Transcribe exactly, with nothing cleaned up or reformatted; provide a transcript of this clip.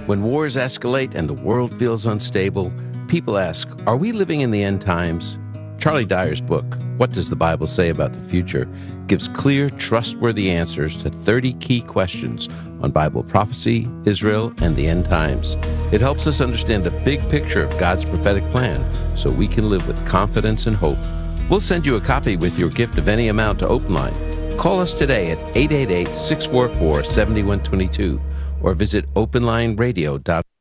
When wars escalate and the world feels unstable, people ask, are we living in the end times? Charlie Dyer's book, What Does the Bible Say About the Future?, gives clear, trustworthy answers to thirty key questions on Bible prophecy, Israel, and the end times. It helps us understand the big picture of God's prophetic plan so we can live with confidence and hope. We'll send you a copy with your gift of any amount to OpenLine. Call us today at eight eight eight, six four four, seven one two two or visit open line radio dot com.